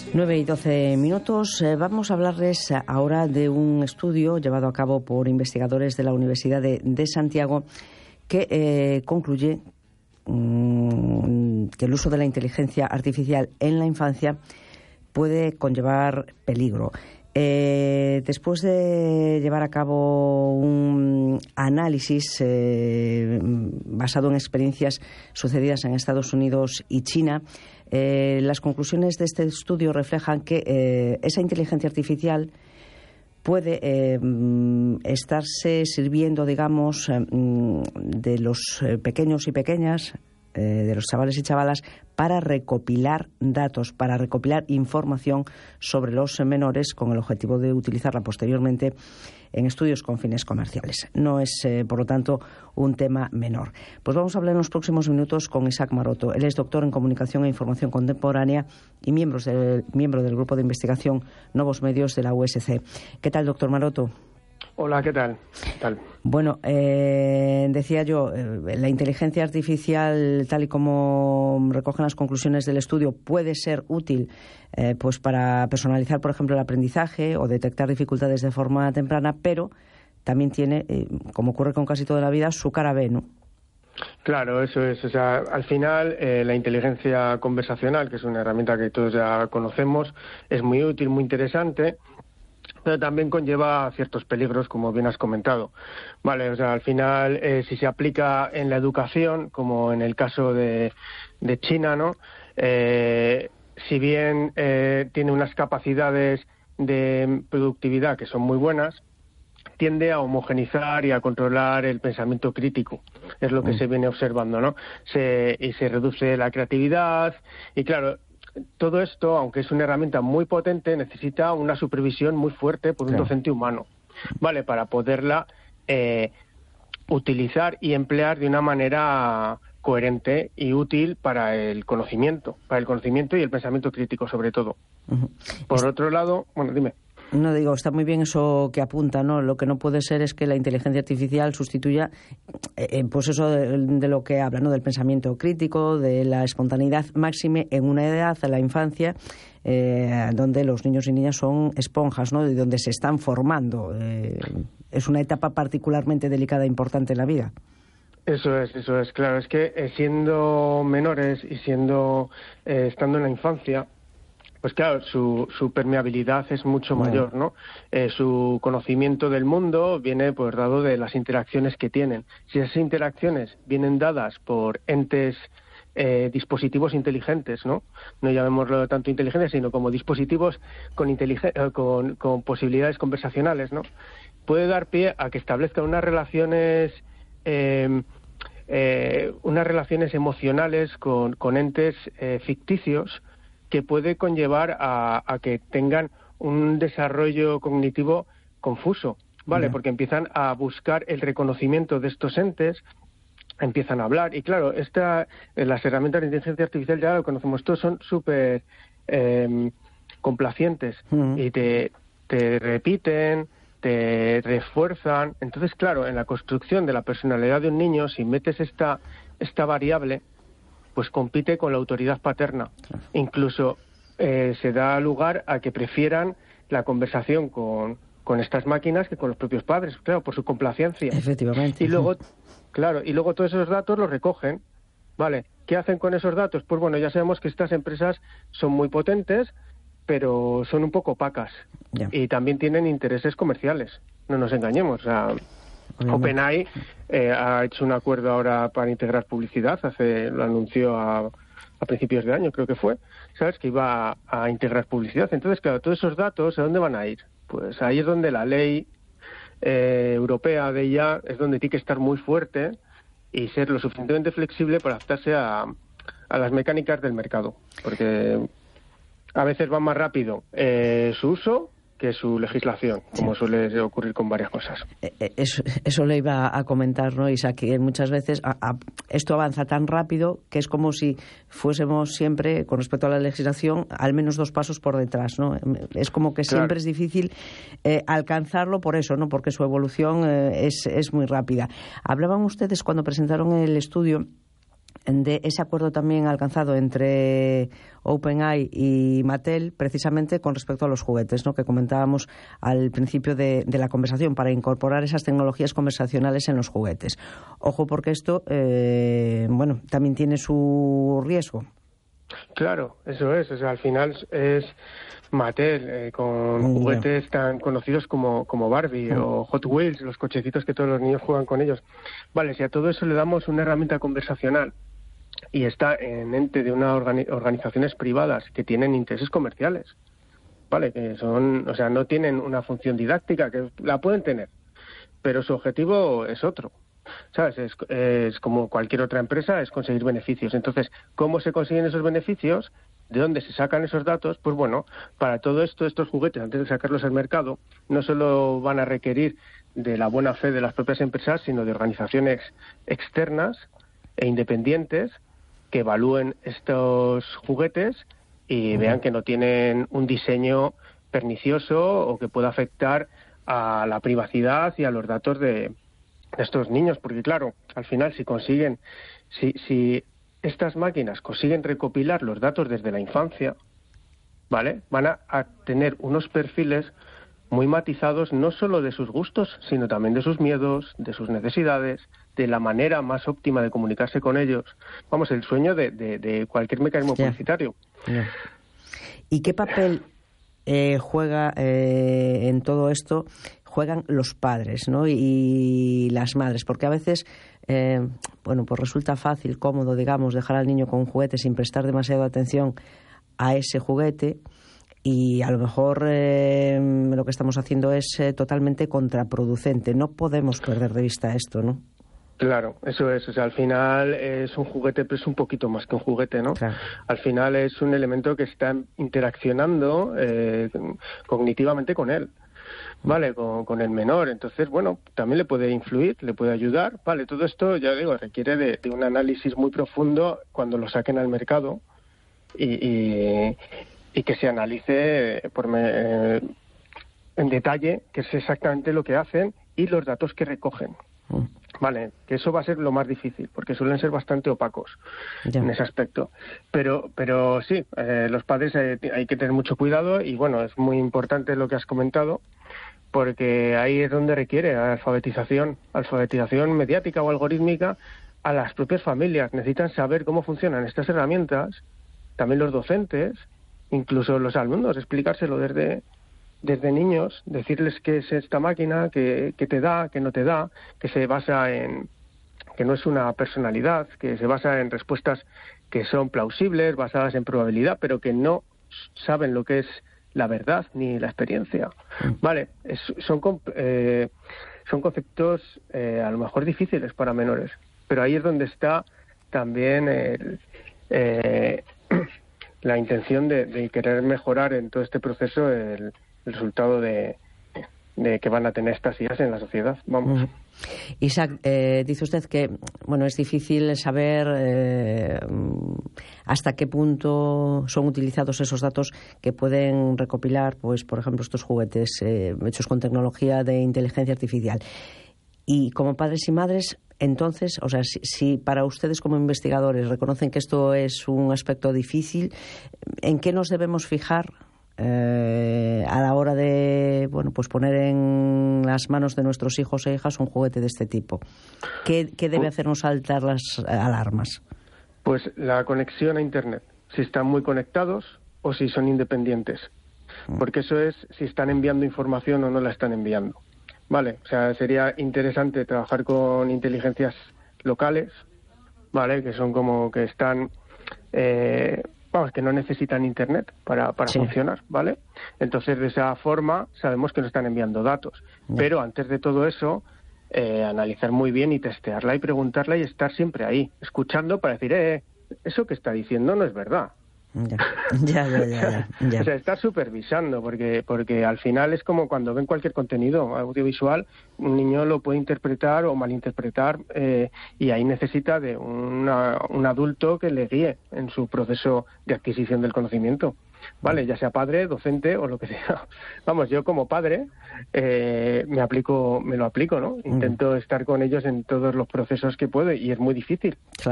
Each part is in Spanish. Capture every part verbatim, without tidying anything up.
nueve y doce minutos. Eh, vamos a hablarles ahora de un estudio llevado a cabo por investigadores de la Universidad de, de Santiago que eh, concluye mmm, que el uso de la inteligencia artificial en la infancia puede conllevar peligro. Eh, después de llevar a cabo un análisis eh, basado en experiencias sucedidas en Estados Unidos y China, eh, las conclusiones de este estudio reflejan que eh, esa inteligencia artificial puede eh, estarse sirviendo, digamos, eh, de los pequeños y pequeñas, eh, de los chavales y chavalas, para recopilar datos, para recopilar información sobre los menores con el objetivo de utilizarla posteriormente en estudios con fines comerciales. No es, eh, por lo tanto, un tema menor. Pues vamos a hablar en los próximos minutos con Isaac Maroto. Él es doctor en Comunicación e Información Contemporánea y miembros de, miembro del Grupo de Investigación Nuevos Medios de la U S C. ¿Qué tal, doctor Maroto? Hola, ¿qué tal? ¿Qué tal? Bueno, eh, decía yo, eh, la inteligencia artificial, tal y como recogen las conclusiones del estudio, puede ser útil eh, pues para personalizar, por ejemplo, el aprendizaje o detectar dificultades de forma temprana, pero también tiene, eh, como ocurre con casi toda la vida, su cara B, ¿no? Claro, eso es. O sea, al final, eh, la inteligencia conversacional, que es una herramienta que todos ya conocemos, es muy útil, muy interesante, pero también conlleva ciertos peligros, como bien has comentado. Vale, o sea, al final, eh, si se aplica en la educación, como en el caso de, de China, ¿no? Eh, si bien eh, tiene unas capacidades de productividad que son muy buenas, tiende a homogeneizar y a controlar el pensamiento crítico. Es lo que mm. se viene observando, ¿no? Se, y se reduce la creatividad. Y claro, todo esto, aunque es una herramienta muy potente, necesita una supervisión muy fuerte por un claro. docente humano, ¿vale? Para poderla eh, utilizar y emplear de una manera coherente y útil para el conocimiento, para el conocimiento y el pensamiento crítico, sobre todo. Uh-huh. Por es... otro lado, bueno, dime. No digo, está muy bien eso que apunta, ¿no? Lo que no puede ser es que la inteligencia artificial sustituya, eh, pues eso de, de lo que habla, ¿no? Del pensamiento crítico, de la espontaneidad máxime en una edad, en la infancia, eh, donde los niños y niñas son esponjas, ¿no? Y donde se están formando. Eh, es una etapa particularmente delicada e importante en la vida. Eso es, eso es, claro. Es que eh, siendo menores y siendo eh, estando en la infancia, pues claro, su, su permeabilidad es mucho mayor, ¿no? Eh, su conocimiento del mundo viene pues dado de las interacciones que tienen. Si esas interacciones vienen dadas por entes, eh, dispositivos inteligentes, ¿no? No llamémoslo tanto inteligentes, sino como dispositivos con, inteligen- eh, con, con posibilidades conversacionales, ¿no? Puede dar pie a que establezcan unas relaciones, eh, eh, unas relaciones emocionales con, con entes eh, ficticios, que puede conllevar a, a que tengan un desarrollo cognitivo confuso, ¿vale? Yeah. Porque empiezan a buscar el reconocimiento de estos entes, empiezan a hablar. Y claro, esta, las herramientas de inteligencia artificial, ya lo conocemos todos, son súper eh, complacientes. Mm. Y te, te repiten, te refuerzan. Entonces, claro, en la construcción de la personalidad de un niño, si metes esta, esta variable, pues compite con la autoridad paterna. Claro. Incluso eh, se da lugar a que prefieran la conversación con, con estas máquinas que con los propios padres, claro, por su complacencia. Efectivamente. Y luego, claro, y luego todos esos datos los recogen, ¿vale? ¿Qué hacen con esos datos? Pues bueno, ya sabemos que estas empresas son muy potentes, pero son un poco opacas. Yeah. Y también tienen intereses comerciales, no nos engañemos, o sea... OpenAI eh, ha hecho un acuerdo ahora para integrar publicidad, hace lo anunció a, a principios de año, creo que fue, ¿sabes? Que iba a, a integrar publicidad. Entonces, claro, todos esos datos, ¿a dónde van a ir? Pues ahí es donde la ley eh, europea de I A es donde tiene que estar muy fuerte y ser lo suficientemente flexible para adaptarse a, a las mecánicas del mercado, porque a veces va más rápido eh, su uso que su legislación, como sí. suele ocurrir con varias cosas. Eso, eso le iba a comentar, ¿no, Isaac? Que muchas veces a, a, esto avanza tan rápido que es como si fuésemos siempre, con respecto a la legislación, al menos dos pasos por detrás, ¿no? Es como que siempre claro. es difícil eh, alcanzarlo por eso, ¿no? Porque su evolución eh, es, es muy rápida. Hablaban ustedes, cuando presentaron el estudio, de ese acuerdo también alcanzado entre OpenAI y Mattel, precisamente con respecto a los juguetes, ¿no?, que comentábamos al principio de, de la conversación, para incorporar esas tecnologías conversacionales en los juguetes. Ojo, porque esto, eh, bueno, también tiene su riesgo. Claro, eso es. O sea, al final es Mattel, eh, con mm, juguetes yeah. tan conocidos como, como Barbie mm. o Hot Wheels, los cochecitos que todos los niños juegan con ellos. Vale, si a todo eso le damos una herramienta conversacional y está en ente de unas organi- organizaciones privadas que tienen intereses comerciales, vale, que son, o sea, no tienen una función didáctica, que la pueden tener, pero su objetivo es otro. ¿Sabes? Es, es como cualquier otra empresa, es conseguir beneficios. Entonces, ¿cómo se consiguen esos beneficios? ¿De dónde se sacan esos datos? Pues bueno, para todo esto, estos juguetes, antes de sacarlos al mercado, no solo van a requerir de la buena fe de las propias empresas, sino de organizaciones externas e independientes que evalúen estos juguetes y uh-huh. vean que no tienen un diseño pernicioso o que pueda afectar a la privacidad y a los datos de estos niños, porque claro, al final si consiguen, si, si estas máquinas consiguen recopilar los datos desde la infancia, ¿vale?, van a, a tener unos perfiles muy matizados, no solo de sus gustos, sino también de sus miedos, de sus necesidades, de la manera más óptima de comunicarse con ellos. Vamos, el sueño de, de, de cualquier mecanismo yeah. publicitario. Yeah. ¿Y qué papel eh, juega eh, en todo esto? Juegan los padres, ¿no?, y, y las madres, porque a veces, eh, bueno, pues resulta fácil, cómodo, digamos, dejar al niño con un juguete sin prestar demasiada atención a ese juguete, y a lo mejor eh, lo que estamos haciendo es eh, totalmente contraproducente. No podemos perder de vista esto, ¿no? Claro, eso es. O sea, al final es un juguete, pero es un poquito más que un juguete, ¿no? Claro. Al final es un elemento que está interaccionando eh, cognitivamente con él. Vale, con, con el menor. Entonces, bueno, también le puede influir, le puede ayudar. Vale, todo esto, ya digo, requiere de, de un análisis muy profundo cuando lo saquen al mercado y, y, y que se analice por me, eh, en detalle qué es exactamente lo que hacen y los datos que recogen. Mm. Vale, que eso va a ser lo más difícil, porque suelen ser bastante opacos ya. en ese aspecto. Pero, pero sí, eh, los padres eh, hay que tener mucho cuidado y, bueno, es muy importante lo que has comentado, porque ahí es donde requiere alfabetización, alfabetización mediática o algorítmica a las propias familias. Necesitan saber cómo funcionan estas herramientas, también los docentes, incluso los alumnos, explicárselo desde, desde niños, decirles qué es esta máquina, qué, qué te da, qué no te da, que se basa en, que no es una personalidad, que se basa en respuestas que son plausibles, basadas en probabilidad, pero que no saben lo que es la verdad ni la experiencia. Vale, es, son eh, son conceptos eh, a lo mejor difíciles para menores, pero ahí es donde está también el, eh, la intención de, de querer mejorar en todo este proceso el, el resultado de, de que van a tener estas I As en la sociedad. Vamos. Uh-huh. Isaac, eh, dice usted que bueno, es difícil saber eh, hasta qué punto son utilizados esos datos que pueden recopilar, pues, por ejemplo, estos juguetes eh, hechos con tecnología de inteligencia artificial. Y como padres y madres, entonces, o sea, si, si para ustedes como investigadores reconocen que esto es un aspecto difícil, ¿en qué nos debemos fijar Eh, a la hora de, bueno, pues poner en las manos de nuestros hijos e hijas un juguete de este tipo? ¿Qué, qué debe hacernos saltar las alarmas? Pues la conexión a Internet, si están muy conectados o si son independientes, porque eso es si están enviando información o no la están enviando. Vale, o sea, sería interesante trabajar con inteligencias locales, vale, que son como que están eh, vamos, que no necesitan Internet para, para sí. funcionar, ¿vale? Entonces, de esa forma, sabemos que nos están enviando datos. Sí. Pero antes de todo eso, eh, analizar muy bien y testearla y preguntarla y estar siempre ahí, escuchando para decir, eh, eso que está diciendo no es verdad. Ya, ya, ya, ya, ya. O sea, estar supervisando, porque porque al final es como cuando ven cualquier contenido audiovisual, un niño lo puede interpretar o malinterpretar eh, y ahí necesita de una, un adulto que le guíe en su proceso de adquisición del conocimiento. Vale, ya sea padre, docente o lo que sea. Vamos, yo como padre eh, me aplico, me lo aplico, ¿no? Intento mm. estar con ellos en todos los procesos que puedo y es muy difícil. Claro.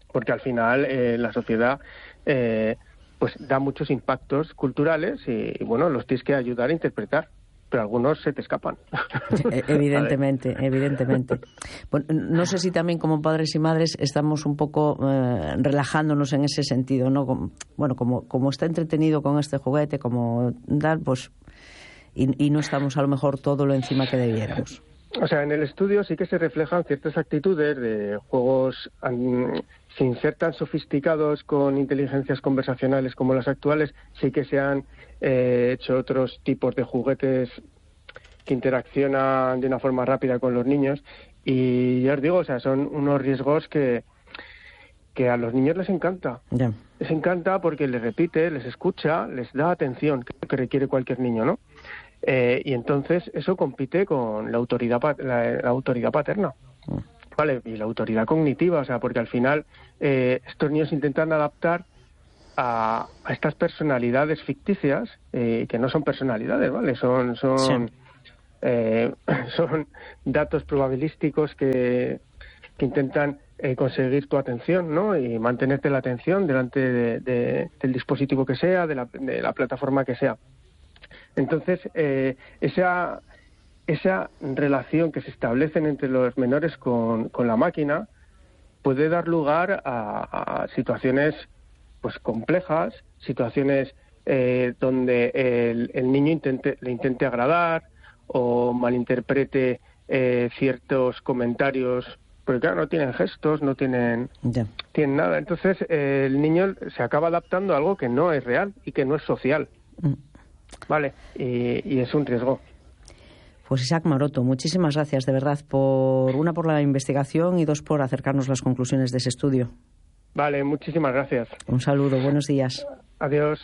porque al final eh, la sociedad eh, pues da muchos impactos culturales y, y bueno, los tienes que ayudar a interpretar, pero algunos se te escapan. Evidentemente, evidentemente. Bueno, no sé si también como padres y madres estamos un poco eh, relajándonos en ese sentido, ¿no? Como, bueno, como, como está entretenido con este juguete, como tal, pues, y, y no estamos a lo mejor todo lo encima que debiéramos. O sea, en el estudio sí que se reflejan ciertas actitudes de juegos um, sin ser tan sofisticados con inteligencias conversacionales como las actuales. Sí que se han eh, hecho otros tipos de juguetes que interaccionan de una forma rápida con los niños y ya os digo, o sea, son unos riesgos que que a los niños les encanta. Yeah. Les encanta porque les repite, les escucha, les da atención, que, que requiere cualquier niño, ¿no? Eh, y entonces eso compite con la autoridad la, la autoridad paterna, vale, y la autoridad cognitiva, o sea, porque al final eh, estos niños intentan adaptar a, a estas personalidades ficticias eh, que no son personalidades, vale, son son sí. eh, son datos probabilísticos que que intentan eh, conseguir tu atención, ¿no? Y mantenerte la atención delante de, de, del dispositivo que sea, de la, de la plataforma que sea. Entonces, eh, esa, esa relación que se establecen entre los menores con, con la máquina puede dar lugar a, a situaciones pues complejas, situaciones eh, donde el, el niño intente, le intente agradar o malinterprete eh, ciertos comentarios, porque claro, no tienen gestos, no tienen, yeah. tienen nada. Entonces, eh, el niño se acaba adaptando a algo que no es real y que no es social. Mm. Vale, y, y es un riesgo. Pues Isaac Maroto, muchísimas gracias de verdad, por una por la investigación y dos por acercarnos las conclusiones de ese estudio. Vale, muchísimas gracias. Un saludo, buenos días. Adiós.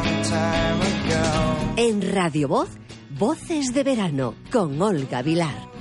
En Radio Voz, Voces de Verano, con Olga Vilar.